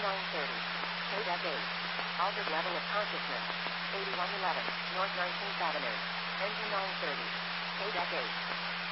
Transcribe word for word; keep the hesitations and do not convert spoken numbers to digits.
nine thirty. Kodak eight. Altered level of consciousness. eighty-one eleven. North nineteenth Avenue. Engine nine thirty. Kodak eight.